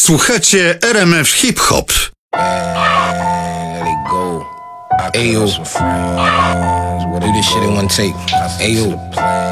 Słuchacie RMF Hip Hop. Ayo, do this shit in one take. Ayo.